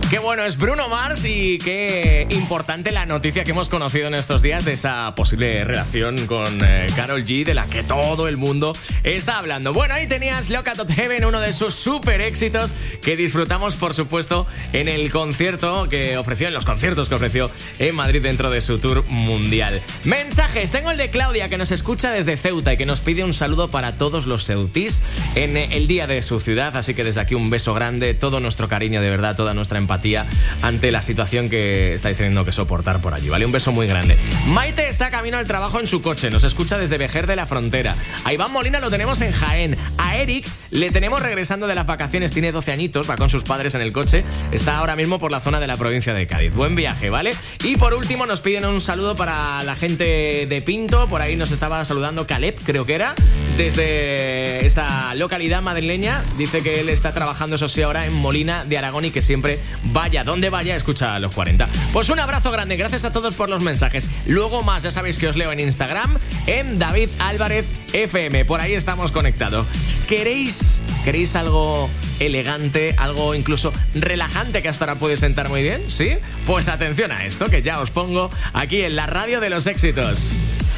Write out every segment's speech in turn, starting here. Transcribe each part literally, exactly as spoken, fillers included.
Qué bueno es Bruno Mars y qué importante la noticia que hemos conocido en estos días de esa posible relación con eh, Karol G, de la que todo el mundo está hablando. Bueno, ahí tenías Loca Tot Heaven, uno de sus super éxitos que disfrutamos, por supuesto, en el concierto que ofreció, en los conciertos que ofreció en Madrid dentro de su tour mundial. Mensajes, tengo el de Claudia que nos escucha desde Ceuta y que nos pide un saludo para todos los ceutís en el día de su ciudad, así que desde aquí un beso grande, todo nuestro cariño, de verdad, toda nuestra empatía ante la situación que estáis teniendo que soportar por allí, ¿vale? Un beso muy grande. Maite está camino al trabajo en su coche, nos escucha desde Vejer de la Frontera. A Iván Molina lo tenemos en Jaén. A Eric le tenemos regresando de las vacaciones, tiene doce añitos, va con sus padres en el coche, está ahora mismo por la zona de la provincia de Cádiz. Buen viaje, ¿vale? Y por último nos piden un saludo para la gente de Pinto, por ahí nos estaba saludando Caleb, creo que era, desde esta localidad madrileña. Dice que él está trabajando, eso sí, ahora en Molina de Aragón y que siempre vaya donde vaya escucha a los cuarenta. Pues un abrazo grande, gracias a todos por los mensajes. Luego más, ya sabéis que os leo en Instagram, en David Álvarez F M, por ahí estamos conectados. ¿Queréis, queréis algo elegante, algo incluso relajante que hasta ahora puede sentar muy bien? ¿Sí? Pues atención a esto que ya os pongo aquí en la radio de los éxitos.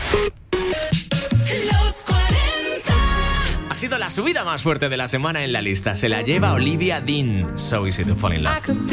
Los cuarenta. Ha sido la subida más fuerte de la semana en la lista. Se la lleva Olivia Dean. So Easy to Fall in Love.